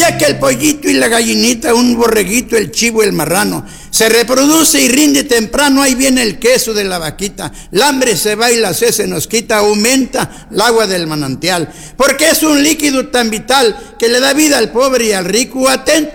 ya que el pollito y la gallinita, un borreguito, el chivo, el marrano, se reproduce y rinde temprano, ahí viene el queso de la vaquita, el hambre se va y la sed se nos quita, aumenta el agua del manantial, porque es un líquido tan vital que le da vida al pobre y al rico. Atento